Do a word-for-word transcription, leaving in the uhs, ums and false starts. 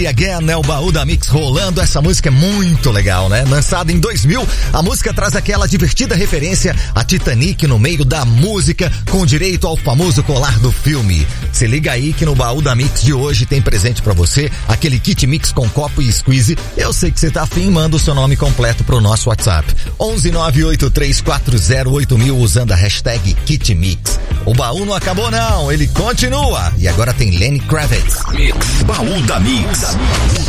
Again, né? O baú da Mix rolando. Essa música é muito legal, né? Lançada em dois mil, a música traz aquela divertida referência a Titanic no meio da música, com direito ao famoso colar do filme. Se liga aí que no baú da Mix de hoje tem presente pra você, aquele kit Mix com copo e squeeze. Eu sei que você tá afim, manda o seu nome completo pro nosso WhatsApp. onze nove oito três quatro zero oito mil usando a hashtag Kit Mix. O baú não acabou não, ele continua. E agora tem Lenny Kravitz. Mix, baú da Mix.